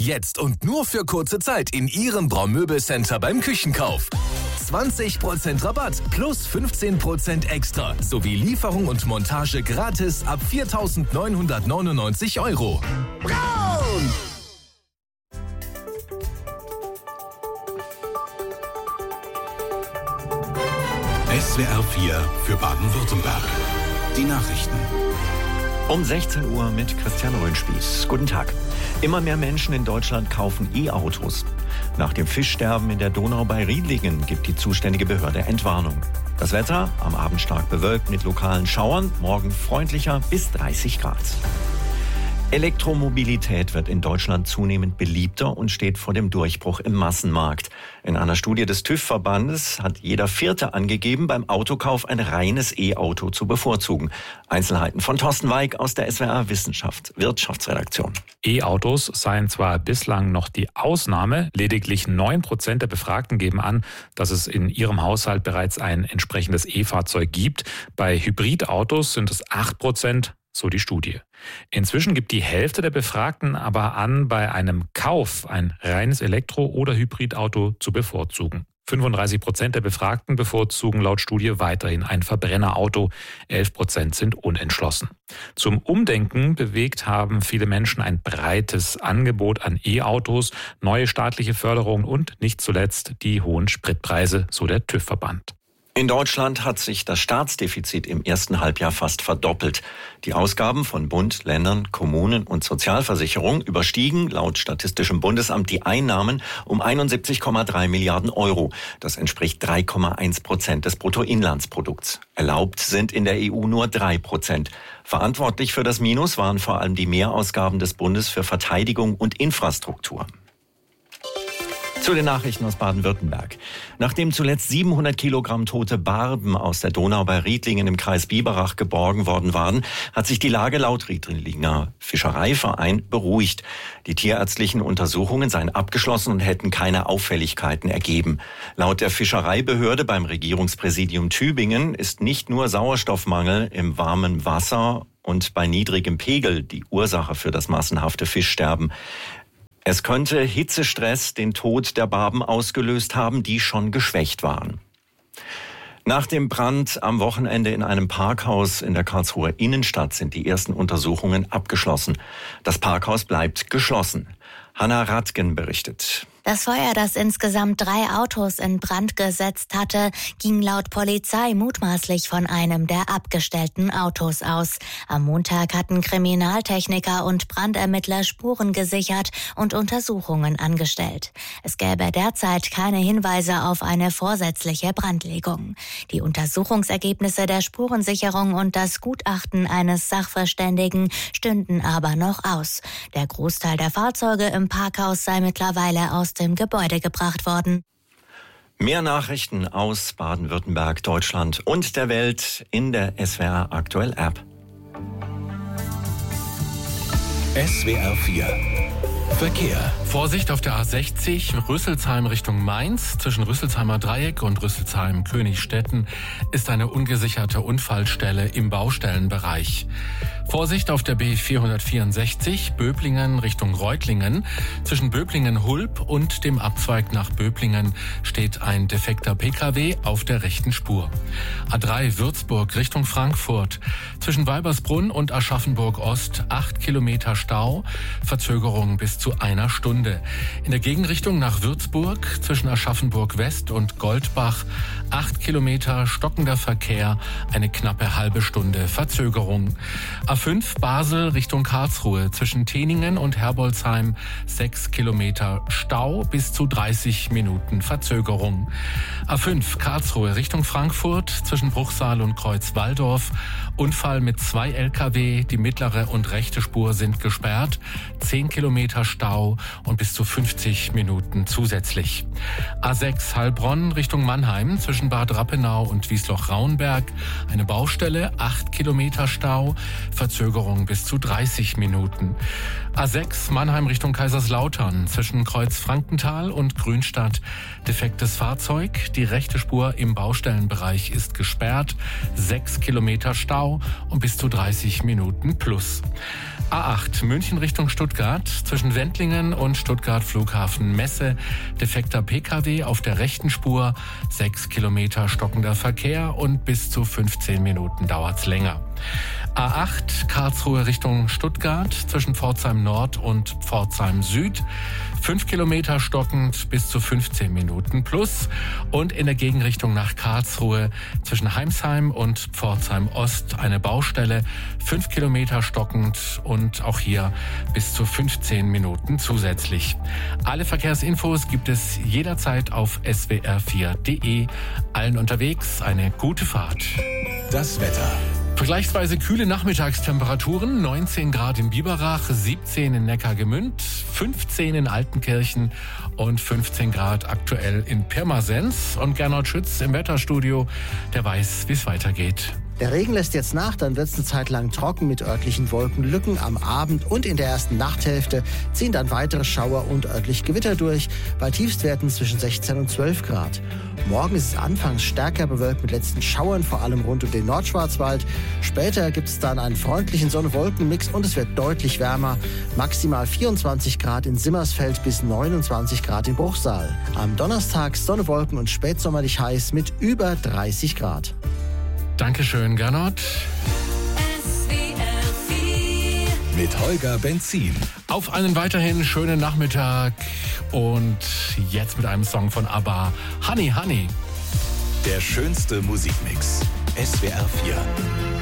Jetzt und nur für kurze Zeit in Ihrem Braun-Möbel-Center beim Küchenkauf. 20% Rabatt plus 15% extra sowie Lieferung und Montage gratis ab 4.999 €. Braun! SWR 4 für Baden-Württemberg. Die Nachrichten. Um 16 Uhr mit Christian Röhnspieß. Guten Tag. Immer mehr Menschen in Deutschland kaufen E-Autos. Nach dem Fischsterben in der Donau bei Riedlingen gibt die zuständige Behörde Entwarnung. Das Wetter am Abend stark bewölkt mit lokalen Schauern, morgen freundlicher bis 30 Grad. Elektromobilität wird in Deutschland zunehmend beliebter und steht vor dem Durchbruch im Massenmarkt. In einer Studie des TÜV-Verbandes hat jeder Vierte angegeben, beim Autokauf ein reines E-Auto zu bevorzugen. Einzelheiten von Thorsten Weig aus der SWR Wirtschaftsredaktion. E-Autos seien zwar bislang noch die Ausnahme, lediglich 9% der Befragten geben an, dass es in ihrem Haushalt bereits ein entsprechendes E-Fahrzeug gibt. Bei Hybridautos sind es 8%. So die Studie. Inzwischen gibt die Hälfte der Befragten aber an, bei einem Kauf ein reines Elektro- oder Hybridauto zu bevorzugen. 35% der Befragten bevorzugen laut Studie weiterhin ein Verbrennerauto. 11% sind unentschlossen. Zum Umdenken bewegt haben viele Menschen ein breites Angebot an E-Autos, neue staatliche Förderungen und nicht zuletzt die hohen Spritpreise, so der TÜV-Verband. In Deutschland hat sich das Staatsdefizit im ersten Halbjahr fast verdoppelt. Die Ausgaben von Bund, Ländern, Kommunen und Sozialversicherung überstiegen laut Statistischem Bundesamt die Einnahmen um 71,3 Milliarden €. Das entspricht 3,1% des Bruttoinlandsprodukts. Erlaubt sind in der EU nur 3%. Verantwortlich für das Minus waren vor allem die Mehrausgaben des Bundes für Verteidigung und Infrastruktur. Zu den Nachrichten aus Baden-Württemberg. Nachdem zuletzt 700 Kilogramm tote Barben aus der Donau bei Riedlingen im Kreis Biberach geborgen worden waren, hat sich die Lage laut Riedlinger Fischereiverein beruhigt. Die tierärztlichen Untersuchungen seien abgeschlossen und hätten keine Auffälligkeiten ergeben. Laut der Fischereibehörde beim Regierungspräsidium Tübingen ist nicht nur Sauerstoffmangel im warmen Wasser und bei niedrigem Pegel die Ursache für das massenhafte Fischsterben. Es könnte Hitzestress den Tod der Barben ausgelöst haben, die schon geschwächt waren. Nach dem Brand am Wochenende in einem Parkhaus in der Karlsruher Innenstadt sind die ersten Untersuchungen abgeschlossen. Das Parkhaus bleibt geschlossen. Hanna Radgen berichtet. Das Feuer, das insgesamt 3 Autos in Brand gesetzt hatte, ging laut Polizei mutmaßlich von einem der abgestellten Autos aus. Am Montag hatten Kriminaltechniker und Brandermittler Spuren gesichert und Untersuchungen angestellt. Es gäbe derzeit keine Hinweise auf eine vorsätzliche Brandlegung. Die Untersuchungsergebnisse der Spurensicherung und das Gutachten eines Sachverständigen stünden aber noch aus. Der Großteil der Fahrzeuge im Parkhaus sei mittlerweile aus dem Gebäude gebracht worden. Mehr Nachrichten aus Baden-Württemberg, Deutschland und der Welt in der SWR Aktuell App. SWR 4 Verkehr. Vorsicht auf der A60 Rüsselsheim Richtung Mainz. Zwischen Rüsselsheimer Dreieck und Rüsselsheim-Königstetten ist eine ungesicherte Unfallstelle im Baustellenbereich. Vorsicht auf der B464 Böblingen Richtung Reutlingen. Zwischen Böblingen-Hulb und dem Abzweig nach Böblingen steht ein defekter Pkw auf der rechten Spur. A3 Würzburg Richtung Frankfurt. Zwischen Weibersbrunn und Aschaffenburg-Ost 8 Kilometer Stau. Verzögerung bis zu einer Stunde. In der Gegenrichtung nach Würzburg zwischen Aschaffenburg-West und Goldbach 8 Kilometer stockender Verkehr, eine knappe halbe Stunde Verzögerung. A5 Basel Richtung Karlsruhe zwischen Teningen und Herbolzheim 6 Kilometer Stau bis zu 30 Minuten Verzögerung. A5 Karlsruhe Richtung Frankfurt zwischen Bruchsal und Kreuz-Walldorf. Unfall mit 2 Lkw, die mittlere und rechte Spur sind gesperrt. 10 Kilometer Stau und bis zu 50 Minuten zusätzlich. A6 Heilbronn Richtung Mannheim zwischen Bad Rappenau und Wiesloch-Raunberg. Eine Baustelle, 8 Kilometer Stau, Verzögerung bis zu 30 Minuten. A6 Mannheim Richtung Kaiserslautern zwischen Kreuz-Frankenthal und Grünstadt. Defektes Fahrzeug. Die rechte Spur im Baustellenbereich ist gesperrt. 6 Kilometer Stau und bis zu 30 Minuten plus. A8 München Richtung Stuttgart zwischen Wendlingen und Stuttgart Flughafen Messe. Defekter PKW auf der rechten Spur. 6 Kilometer stockender Verkehr und bis zu 15 Minuten dauert's länger. A8 Karlsruhe Richtung Stuttgart zwischen Pforzheim Nord und Pforzheim Süd. 5 Kilometer stockend bis zu 15 Minuten plus. Und in der Gegenrichtung nach Karlsruhe zwischen Heimsheim und Pforzheim Ost eine Baustelle. 5 Kilometer stockend und auch hier bis zu 15 Minuten zusätzlich. Alle Verkehrsinfos gibt es jederzeit auf swr4.de. Allen unterwegs eine gute Fahrt. Das Wetter. Vergleichsweise kühle Nachmittagstemperaturen, 19 Grad in Biberach, 17 in Neckargemünd, 15 in Altenkirchen und 15 Grad aktuell in Pirmasens. Und Gernot Schütz im Wetterstudio, der weiß, wie es weitergeht. Der Regen lässt jetzt nach, dann wird es eine Zeit lang trocken mit örtlichen Wolkenlücken. Am Abend und in der ersten Nachthälfte ziehen dann weitere Schauer und örtlich Gewitter durch, bei Tiefstwerten zwischen 16 und 12 Grad. Morgen ist es anfangs stärker bewölkt mit letzten Schauern, vor allem rund um den Nordschwarzwald. Später gibt es dann einen freundlichen Sonne-Wolken-Mix und es wird deutlich wärmer. Maximal 24 Grad in Simmersfeld bis 29 Grad in Bruchsal. Am Donnerstag Sonne, Wolken und spätsommerlich heiß mit über 30 Grad. Dankeschön, Gernot. Mit Holger Benzin. Auf einen weiterhin schönen Nachmittag und jetzt mit einem Song von ABBA, Honey Honey. Der schönste Musikmix. SWR 4.